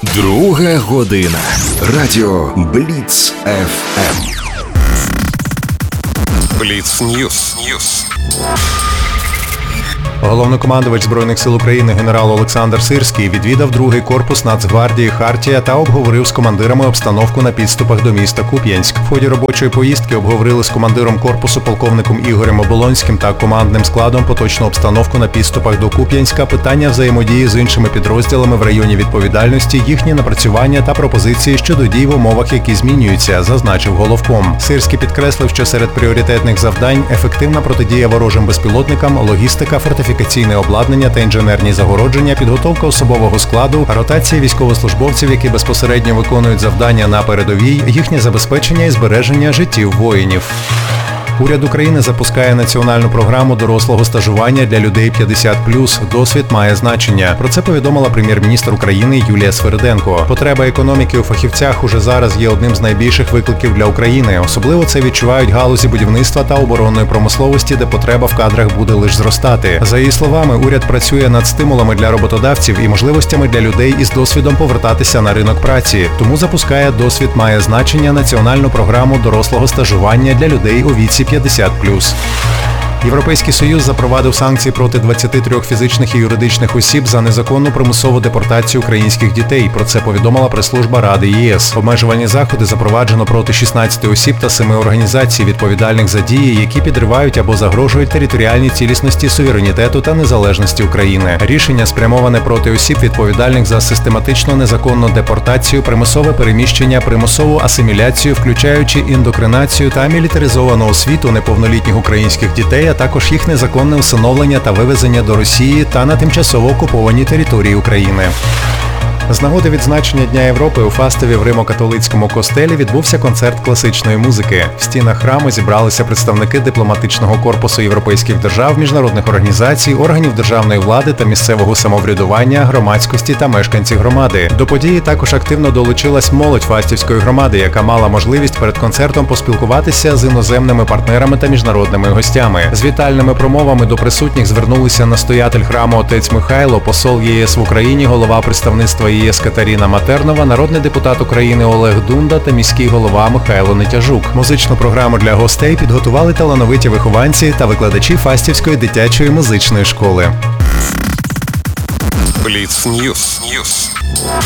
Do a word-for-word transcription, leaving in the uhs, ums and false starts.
Друга година. Радіо Бліц еф ем. Бліц Ньюс. Ньюс. Головнокомандувач Збройних сил України генерал Олександр Сирський відвідав другий корпус Нацгвардії «Хартія» та обговорив з командирами обстановку на підступах до міста Куп'янськ. В ході робочої поїздки обговорили з командиром корпусу полковником Ігорем Оболонським та командним складом поточну обстановку на підступах до Куп'янська, питання взаємодії з іншими підрозділами в районі відповідальності, їхні напрацювання та пропозиції щодо дій в умовах, які змінюються, зазначив головком. Сирський підкреслив, що серед пріоритетних завдань ефективна протидія ворожим безпілотникам, логістика, фортифікація, фортифікаційне обладнання та інженерні загородження, підготовка особового складу, ротація військовослужбовців, які безпосередньо виконують завдання на передовій, їхнє забезпечення і збереження життів воїнів. Уряд України запускає національну програму дорослого стажування для людей п'ятдесят плюс. Досвід має значення. Про це повідомила прем'єр-міністр України Юлія Свериденко. Потреба економіки у фахівцях уже зараз є одним з найбільших викликів для України. Особливо це відчувають галузі будівництва та оборонної промисловості, де потреба в кадрах буде лише зростати. За її словами, уряд працює над стимулами для роботодавців і можливостями для людей із досвідом повертатися на ринок праці. Тому запускає «Досвід має значення» національну програму дорослого стажування для людей у віці п'ятдесят плюс. Європейський Союз запровадив санкції проти двадцяти трьох фізичних і юридичних осіб за незаконну примусову депортацію українських дітей. Про це повідомила прес-служба Ради ЄС. Обмежувальні заходи запроваджено проти шістнадцяти осіб та семи організацій, відповідальних за дії, які підривають або загрожують територіальній цілісності, суверенітету та незалежності України. Рішення спрямоване проти осіб, відповідальних за систематичну незаконну депортацію, примусове переміщення, примусову асиміляцію, включаючи індокринацію та мілітаризовану освіту неповнолітніх українських дітей, а також їх незаконне усиновлення та вивезення до Росії та на тимчасово окупованій території України. З нагоди відзначення Дня Європи у Фастові в Римо-католицькому костелі відбувся концерт класичної музики. В стінах храму зібралися представники дипломатичного корпусу європейських держав, міжнародних організацій, органів державної влади та місцевого самоврядування, громадськості та мешканці громади. До події також активно долучилась молодь Фастівської громади, яка мала можливість перед концертом поспілкуватися з іноземними партнерами та міжнародними гостями. З вітальними промовами до присутніх звернулися настоятель храму отець Михайло, посол ЄС в Україні, голова представництва ЄС Катерина Матернова, народний депутат України Олег Дунда та міський голова Михайло Нетяжук. Музичну програму для гостей підготували талановиті вихованці та викладачі Фастівської дитячої музичної школи. Бліц Ньюс. Ньюс.